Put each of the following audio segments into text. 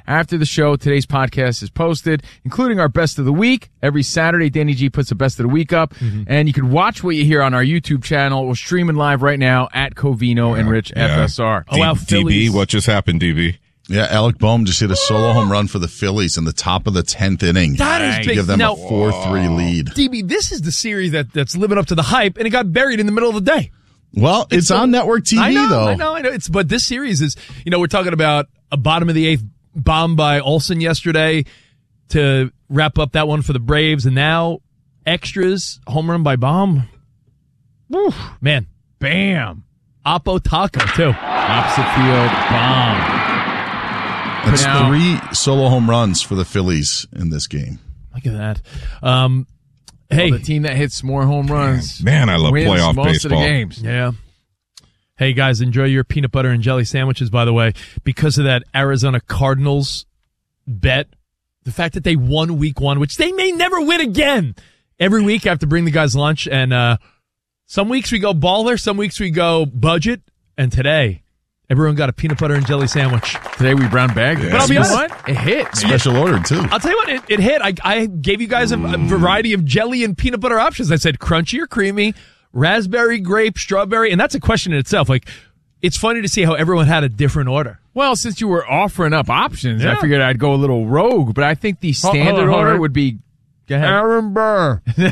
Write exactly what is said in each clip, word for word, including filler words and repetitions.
after the show. Today's podcast is posted, including our best of the week. Every Saturday, Danny G puts the best of the week up, mm-hmm. and you can watch what you hear on our YouTube channel. We're streaming live right now at Covino yeah, and Rich yeah. F S R. D- oh, wow, D B, what just happened, D B? Yeah, Alec Boehm just hit a solo home run for the Phillies in the top of the tenth inning. That is to big. give them now, a four three lead. D B, this is the series that, that's living up to the hype, and it got buried in the middle of the day. Well, it's, it's on network T V, I know, though. I know, I know. It's, but this series is, you know, we're talking about a bottom of the eighth bomb by Olsen yesterday to wrap up that one for the Braves, and now extras, home run by Boehm. Woo, man. Bam. Oppo Taco, too. Opposite field, bomb. That's now, three solo home runs for the Phillies in this game. Look at that. Um, hey. Well, the team that hits more home runs. Man, I love wins playoff most baseball. Of the games. Yeah. Hey, guys, enjoy your peanut butter and jelly sandwiches, by the way. Because of that Arizona Cardinals bet, the fact that they won week one, which they may never win again. Every week I have to bring the guys lunch, and uh, some weeks we go baller, some weeks we go budget, and today everyone got a peanut butter and jelly sandwich. Today we brown bagged it. But I'll be honest, what? It hit. Man. Special order, too. I'll tell you what, it, it hit. I, I gave you guys a, a variety of jelly and peanut butter options. I said crunchy or creamy, raspberry, grape, strawberry, and that's a question in itself. Like, it's funny to see how everyone had a different order. Well, since you were offering up options, yeah. I figured I'd go a little rogue, but I think the standard oh, oh, oh, order oh. would be Go ahead. Aaron Burr. yeah,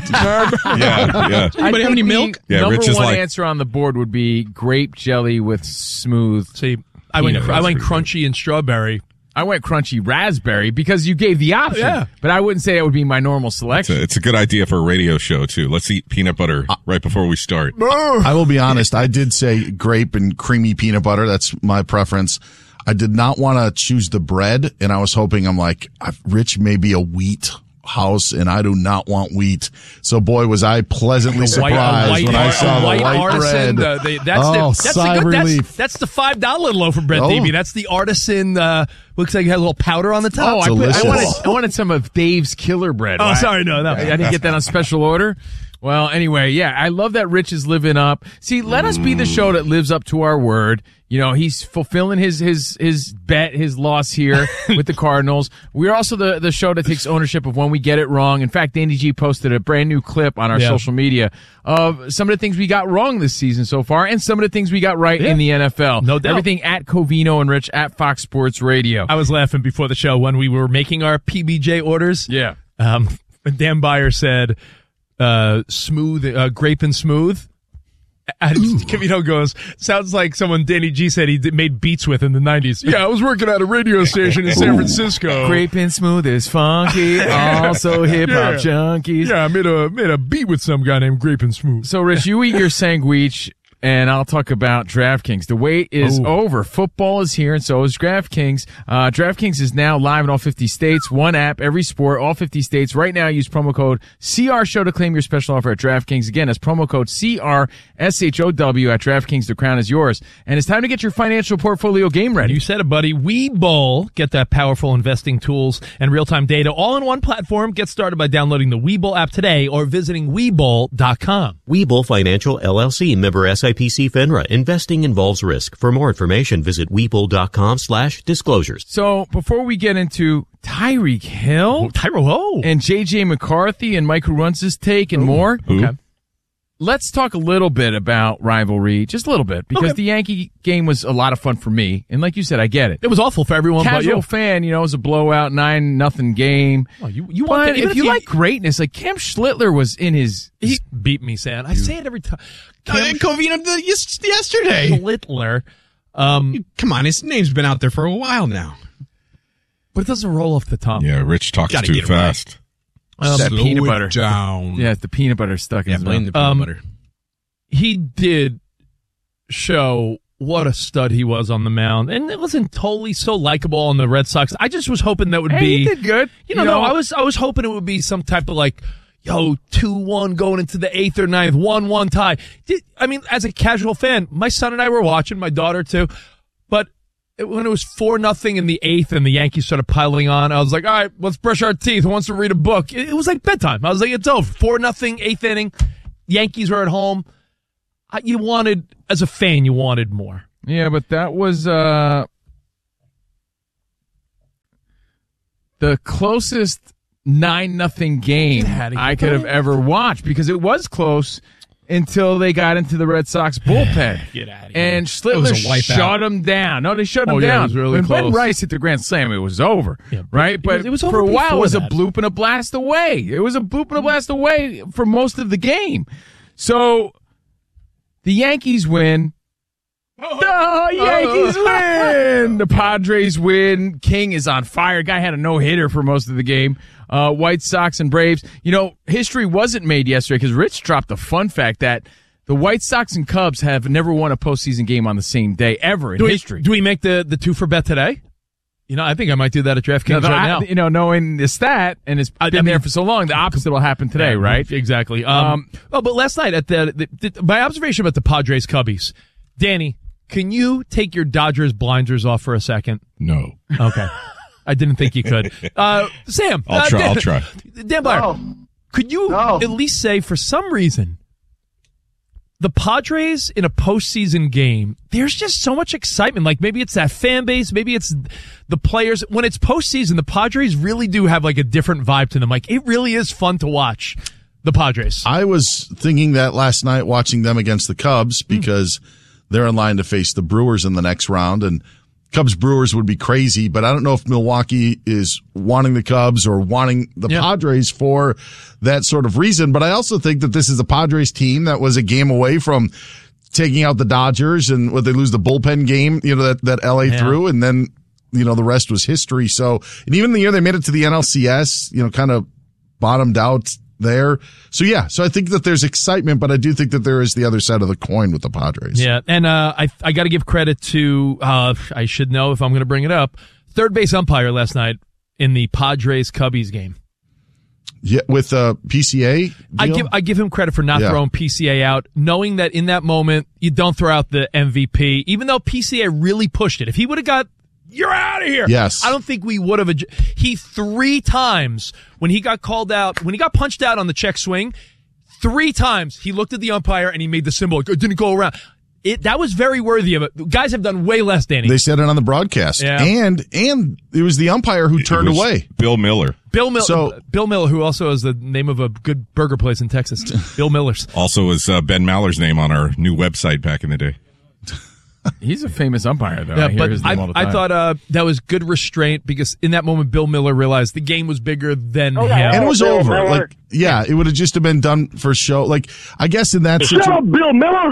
yeah. Anybody have any milk? Yeah, number Rich is one like, answer on the board would be grape jelly with smooth. See, I went peanut I went butter. crunchy and strawberry. I went crunchy raspberry because you gave the option. Yeah. But I wouldn't say that would be my normal it's selection. a, it's a good idea for a radio show, too. Let's eat peanut butter right before we start. I will be honest. I did say grape and creamy peanut butter. That's my preference. I did not want to choose the bread, and I was hoping, I'm like, Rich may be a wheat house, and I do not want wheat. So, boy, was I pleasantly surprised white, when I saw the white, white artisan, bread. The, the, that's oh, the, that's sigh the of good, relief. That's, that's the five dollar loaf of bread, Oh. D B. That's the artisan, uh, looks like it has a little powder on the top. Oh, I, put, Delicious. I wanted I wanted some of Dave's killer bread. Oh, I, sorry, no, no. I, I didn't get that on special order. Well, anyway, yeah, I love that Rich is living up. See, let us be the show that lives up to our word. You know, he's fulfilling his his his bet, his loss here with the Cardinals. We're also the, the show that takes ownership of when we get it wrong. In fact, Danny G posted a brand new clip on our yeah. social media of some of the things we got wrong this season so far and some of the things we got right yeah. in the N F L. No doubt. Everything at Covino and Rich at Fox Sports Radio. I was laughing before the show when we were making our P B J orders. Yeah. Um, Dan Beyer said, uh, smooth, uh, grape and smooth. And Covino goes, sounds like someone Danny G said he did, made beats with in the nineties. Yeah, I was working at a radio station in San Francisco. Grape and smooth is funky, also hip hop Yeah. junkies. Yeah, I made a made a beat with some guy named Grape and Smooth. So, Rich, you eat your sandwich, and I'll talk about DraftKings. The wait is Ooh. over. Football is here, and so is DraftKings. Uh, DraftKings is now live in all fifty states. One app, every sport, all fifty states. Right now, use promo code C R Show to claim your special offer at DraftKings. Again, that's promo code C R S H O W at DraftKings. The crown is yours. And it's time to get your financial portfolio game ready. You said it, buddy. Webull. Get that powerful investing tools and real-time data all in one platform. Get started by downloading the Webull app today or visiting Webull dot com. Webull Financial, L L C, member S I P C FINRA. Investing involves risk. For more information, visit Webull dot com slash disclosures. So, before we get into Tyreek Hill Oh, Tyro, oh. and J J McCarthy and Mike who runs his take and more, Who? Okay. let's talk a little bit about rivalry, just a little bit, because Okay. the Yankee game was a lot of fun for me. And like you said, I get it. It was awful for everyone but Casual you. fan, you know, it was a blowout, nine nothing game. Oh, you, you want But that, even if you like greatness, like Cam Schlittler was in his, He beat me, Sam. I say it every time. Uh, Covino did it yes- yesterday. Schlittler. Um, Come on, his name's been out there for a while now. but it doesn't roll off the tongue. Yeah, Rich talks Gotta too get it right. fast. um, that Slow peanut it butter. down. Yeah, it's the peanut butter stuck in Yeah, his blame mouth. the peanut Um, butter. He did show what a stud he was on the mound. And it wasn't totally so likable on the Red Sox. I just was hoping that would Hey, be he did good. You know, You no, know- I was I was hoping it would be some type of like, yo, two one going into the eighth or ninth, one one tie. Did- I mean, as a casual fan, my son and I were watching, my daughter too, but it, when it was four nothing in the eighth and the Yankees started piling on, I was like, all right, let's brush our teeth. Who wants to read a book? It, it was like bedtime. I was like, it's over. four nothing, eighth inning. Yankees were at home. I, you wanted, as a fan, you wanted more. Yeah, but that was, uh, the closest nine nothing game I could have ever watched because it was close until they got into the Red Sox bullpen. Get out of here. And It was a Schlittler wipeout. shut him down. No, they shut him Oh, yeah, it down. was really when Ben close. Rice hit the grand slam, it was over. Yeah, but right? it But was- it was for over a while, it before was that. a bloop and a blast away. It was a bloop and a blast away for most of the game. So the Yankees win. The Yankees win. The Padres win. King is on fire. Guy had a no-hitter for most of the game. Uh, White Sox and Braves. You know, history wasn't made yesterday because Rich dropped the fun fact that the White Sox and Cubs have never won a postseason game on the same day ever in do we, history. Do we make the, the two for bet today? You know, I think I might do that at DraftKings No, the- right now. You know, knowing the stat and it's I- been I mean- there for so long, the opposite will happen today, Yeah, right? Exactly. Um, Um, oh, but last night at the, the, the my observation about the Padres Cubbies, Danny, can you take your Dodgers blinders off for a second? No. Okay. I didn't think you could. Uh, Sam. I'll uh, try, Dan, I'll try. Dan Blair, No. could you No. at least say for some reason the Padres in a postseason game, there's just so much excitement. Like maybe it's that fan base, maybe it's the players. When it's postseason, the Padres really do have like a different vibe to them. Like it really is fun to watch the Padres. I was thinking that last night watching them against the Cubs because they're in line to face the Brewers in the next round, and Cubs Brewers would be crazy, but I don't know if Milwaukee is wanting the Cubs or wanting the Yeah. Padres for that sort of reason. But I also think that this is a Padres team that was a game away from taking out the Dodgers, and what they lose the bullpen game, you know, that, that L A Yeah. threw, and then, you know, the rest was history. So, and even the year they made it to the N L C S, you know, kind of bottomed out there. So yeah, so I think that there's excitement, but I do think that there is the other side of the coin with the Padres. Yeah, and uh, I I got to give credit to uh, I should know if I'm going to bring it up. Third base umpire last night in the Padres Cubbies game. Yeah, with uh, P C A deal? I give I give him credit for not Yeah. throwing P C A out, knowing that in that moment you don't throw out the M V P, even though P C A really pushed it. If he would have got you're out of here. Yes. I don't think we would have. Adj- he three times when he got called out, when he got punched out on the check swing, three times he looked at the umpire and he made the symbol. It didn't go around. It that was very worthy of it. Guys have done way less, Danny. They said it on the broadcast. Yeah. And and it was the umpire who turned It was away. Bill Miller. Bill Miller, So- Bill Miller, who also is the name of a good burger place in Texas. Bill Miller's. Also was uh, Ben Maller's name on our new website back in the day. He's a famous umpire, though. Yeah, I hear but his name I, all the I time. thought uh, that was good restraint because in that moment, Bill Miller realized the game was bigger than Okay. him. And it was Bill over. Miller. Like, yeah, it would have just have been done for show. Like, I guess in that Shut situation, up, Bill Miller.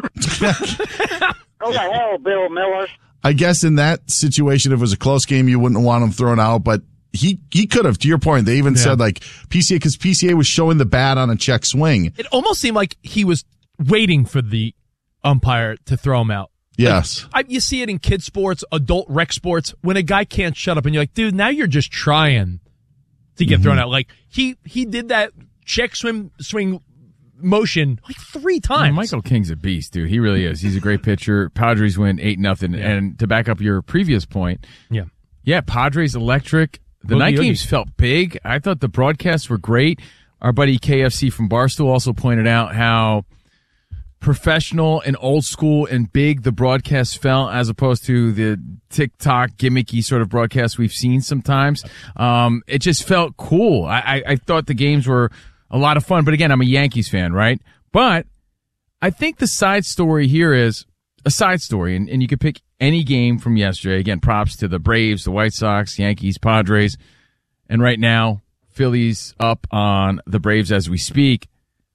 Go to hell, Bill Miller. I guess in that situation, if it was a close game, you wouldn't want him thrown out, but he, he could have, to your point. They even said like P C A, cause P C A was showing the bat on a check swing. It almost seemed like he was waiting for the umpire to throw him out. Yes. I, you see it in kid sports, adult rec sports, when a guy can't shut up and you're like, dude, now you're just trying to get thrown out. Like he, he did that check swim swing motion like three Yeah, times. Michael King's a beast, dude. He really is. He's a great pitcher. Padres win eight nothing. And to back up your previous point, Yeah. yeah, Padres electric. The Boogie night Oogie. games felt big. I thought the broadcasts were great. Our buddy K F C from Barstool also pointed out how professional and old school and big the broadcast felt as opposed to the TikTok gimmicky sort of broadcasts we've seen sometimes. Um, it just felt cool. I, I, I thought the games were a lot of fun, but again, I'm a Yankees fan, right? But I think the side story here is a side story, and, and you could pick any game from yesterday. Again, props to the Braves, the White Sox, Yankees, Padres, and right now, Phillies up on the Braves as we speak.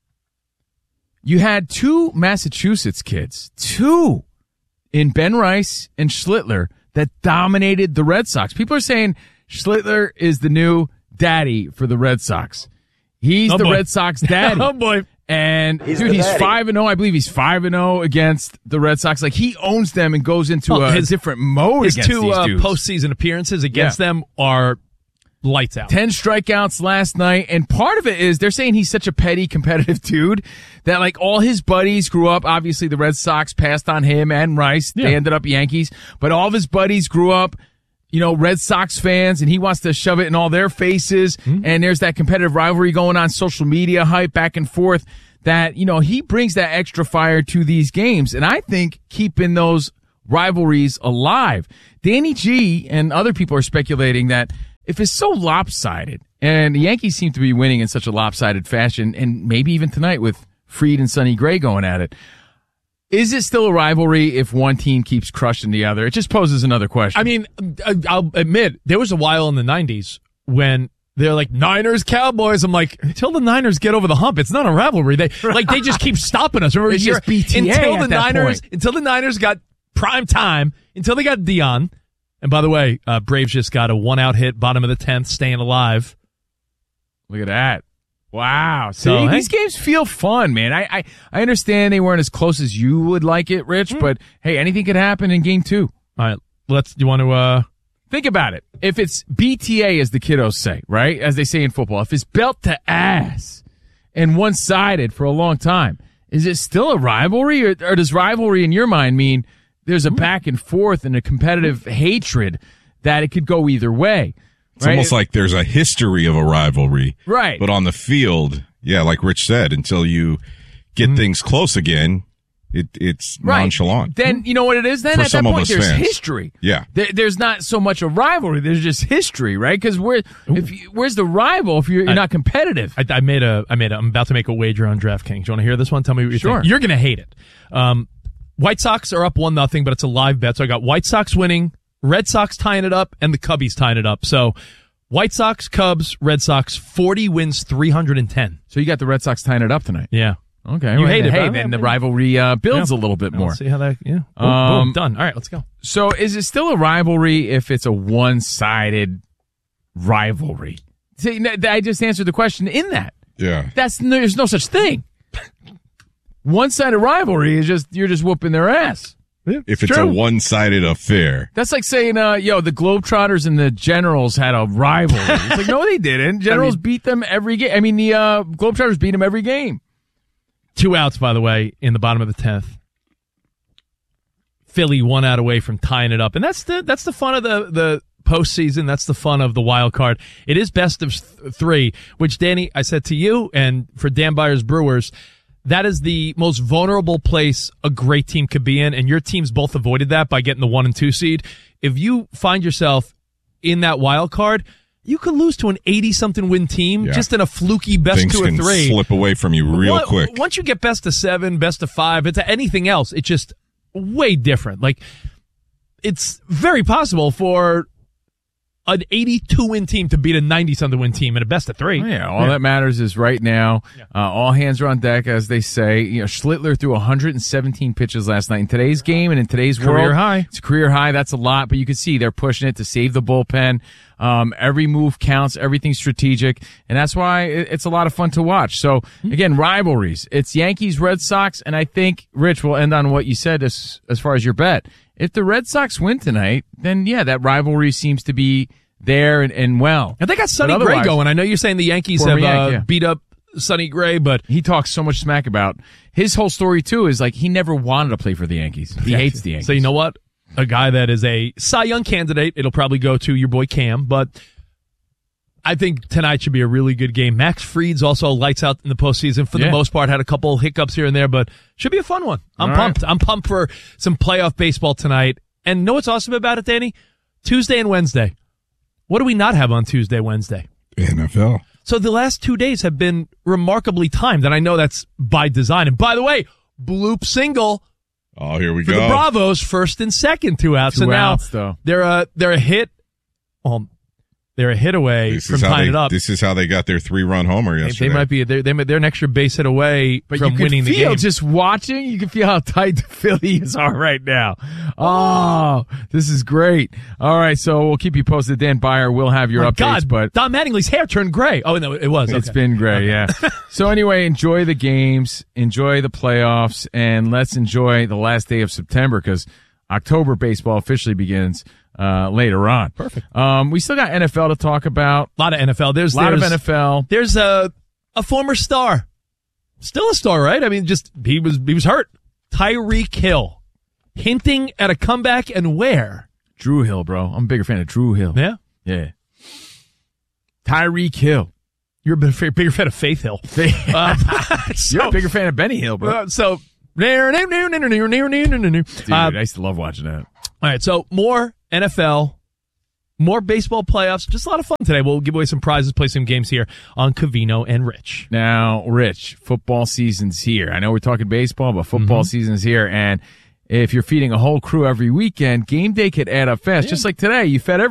You had two Massachusetts kids, two in Ben Rice and Schlittler that dominated the Red Sox. People are saying Schlittler is the new daddy for the Red Sox. He's Oh, the boy. Red Sox daddy. Oh boy. And He's dude, the he's daddy. five and zero. I believe he's five and zero against the Red Sox. Like he owns them and goes into Well, a his- different mode His against two these uh, dudes. postseason appearances against Yeah. them are lights out. ten strikeouts last night, and part of it is they're saying he's such a petty, competitive dude that like all his buddies grew up. Obviously, the Red Sox passed on him and Rice. Yeah. They ended up Yankees, but all of his buddies grew up, you know, Red Sox fans, and he wants to shove it in all their faces. Mm-hmm. And there's that competitive rivalry going on, social media hype back and forth. That you know he brings that extra fire to these games, and I think keeping those rivalries alive. Danny G and other people are speculating that if it's so lopsided, and the Yankees seem to be winning in such a lopsided fashion, and maybe even tonight with Fried and Sonny Gray going at it, is it still a rivalry if one team keeps crushing the other? It just poses another question. I mean, I'll admit, there was a while in the nineties when they're like, Niners, Cowboys. I'm like, until the Niners get over the hump, it's not a rivalry. They like they just keep stopping us. Remember, It's just B T A until at the that Niners, point. until the Niners got prime time, until they got Dion. And by the way, uh, Braves just got a one-out hit, bottom of the tenth, staying alive. Look at that. Wow. See, So, hey. these games feel fun, man. I, I, I understand they weren't as close as you would like it, Rich, Mm. but hey, anything could happen in game two. All right, let's. You want to? uh Think about it. If it's B T A, as the kiddos say, right? As they say in football, if it's belt to ass and one-sided for a long time, is it still a rivalry? Or, or does rivalry in your mind mean there's a back and forth and a competitive hatred that it could go either way? It's right? almost like there's a history of a rivalry. Right. But on the field, yeah, like Rich said, until you get things close again, it, it's Right. nonchalant. Then you know what it is. Then For at some that of point, us there's fans. history. Yeah. There, there's not so much a rivalry. There's just history, right? Because where, if you, where's the rival if you're, you're I- not competitive? I, I made a. I made. A, I'm about to make a wager on DraftKings. You want to hear this one? Tell me what you Sure. think. You're going to hate it. Um, White Sox are up one nothing, but it's a live bet. So I got White Sox winning, Red Sox tying it up, and the Cubbies tying it up. So White Sox, Cubs, Red Sox, forty wins, three hundred ten. So you got the Red Sox tying it up tonight. Yeah. Okay, You well, hate it, Hey, huh? then the rivalry uh, builds Yeah. a little bit Now more. Let's see how that. Yeah. Boom, Um, boom, done. All right, let's go. So is it still a rivalry if it's a one-sided rivalry? See, n- I just answered the question in that. Yeah. That's there's no such thing. One-sided rivalry is just you're just whooping their ass. If it's True. a one-sided affair. That's like saying, uh, yo, the Globetrotters and the Generals had a rivalry. It's like, no, they didn't. Generals beat them every game. I mean, the uh, Globetrotters beat them every game. Two outs, by the way, in the bottom of the tenth. Philly one out away from tying it up, and that's the that's the fun of the the postseason. That's the fun of the wild card. It is best of th- three, which Danny, I said to you, and for Dan Byers Brewers, that is the most vulnerable place a great team could be in, and your teams both avoided that by getting the one and two seed. If you find yourself in that wild card, you could lose to an eighty-something win team Yeah. just in a fluky best Things two or can three. slip away from you real Once- quick. Once you get best of seven, best of five, it's anything else. It's just way different. Like, it's very possible for an eighty-two win team to beat a ninety-something win team in a best of three. Oh, yeah, all that matters is right now, uh, all hands are on deck, as they say. You know, Schlittler threw one hundred seventeen pitches last night. In today's game and in today's Career world, high. It's a career high. That's a lot, but you can see they're pushing it to save the bullpen. Um, every move counts, everything's strategic, and that's why it, it's a lot of fun to watch. So, again, rivalries. It's Yankees, Red Sox, and I think, Rich, will end on what you said as, as far as your bet. If the Red Sox win tonight, then, yeah, that rivalry seems to be there and, and well. And they got Sonny But Gray otherwise- going. I know you're saying the Yankees Former have uh, Yank, yeah. beat up Sonny Gray, but He talks so much smack about his whole story too. Is like he never wanted to play for the Yankees. He hates the Yankees. so you know what? A guy that is a Cy Young candidate, it'll probably go to your boy Cam, but I think tonight should be a really good game. Max Fried's also lights out in the postseason for the Yeah. most part, had a couple hiccups here and there, but should be a fun one. I'm All pumped. I'm pumped for some playoff baseball tonight. And know what's awesome about it, Danny? Tuesday and Wednesday. What do we not have on Tuesday, Wednesday? N F L. So the last two days have been remarkably timed, and I know that's by design. And by the way, bloop single Oh, here we for go. the Bravos, first and second, two outs. Two so now outs, though. they're a they're a hit. Well, they're a hit away This from is, how tying they, it up. this is how they got their three-run homer They- yesterday. they might be they're, they might- they're an extra base hit away but from you can winning the feel game. just watching. You can feel how tight the Phillies are right now. Oh, this is great. All right, so we'll keep you posted. Dan Byer will have your My updates, God, but Don Mattingly's hair turned gray. Oh no, it was. it's Okay. been great. Yeah. So anyway, enjoy the games, enjoy the playoffs, and let's enjoy the last day of September because October baseball officially begins uh, later on. Perfect. Um, we still got N F L to talk about. A lot of N F L. There's A lot of there's, N F L. There's a a former star, still a star, right? I mean, just he was he was hurt. Tyreek Hill, hinting at a comeback, and where? Drew Hill, bro. I'm a bigger fan of Drew Hill. Yeah, Yeah. Tyreek Hill. you're a bigger, bigger fan of Faith Hill. Uh, You're so, a bigger fan of Benny Hill, bro. uh, so. Uh, Dude, I used to love watching that. All right, so more N F L. more baseball playoffs. Just a lot of fun today. We'll give away some prizes, play some games here on Covino and Rich. Now, Rich, football season's here. I know we're talking baseball, but football Mm-hmm. season's here. And if you're feeding a whole crew every weekend, game day could add up fast. Yeah. Just like today, you fed every